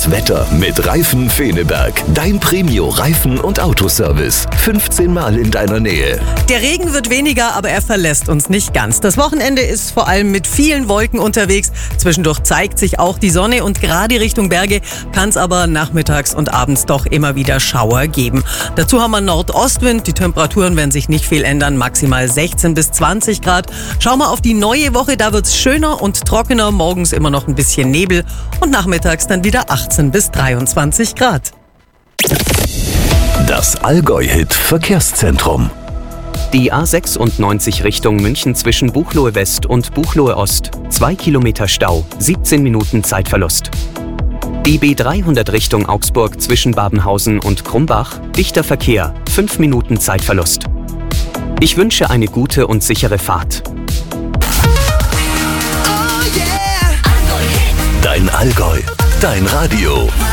Das Wetter mit Reifen Feneberg. Dein Premio Reifen- und Autoservice. 15 Mal in deiner Nähe. Der Regen wird weniger, aber er verlässt uns nicht ganz. Das Wochenende ist vor allem mit vielen Wolken unterwegs. Zwischendurch zeigt sich auch die Sonne und gerade Richtung Berge kann es aber nachmittags und abends doch immer wieder Schauer geben. Dazu haben wir Nordostwind. Die Temperaturen werden sich nicht viel ändern, maximal 16 bis 20 Grad. Schauen wir auf die neue Woche, da wird es schöner und trockener. Morgens immer noch ein bisschen Nebel und nachmittags dann wieder 18 bis 23 Grad. Das Allgäu-Hit Verkehrszentrum. Die A96 Richtung München zwischen Buchloe West und Buchloe Ost. 2 Kilometer Stau, 17 Minuten Zeitverlust. Die B300 Richtung Augsburg zwischen Babenhausen und Krumbach. Dichter Verkehr, 5 Minuten Zeitverlust. Ich wünsche eine gute und sichere Fahrt. Dein Allgäu, dein Radio.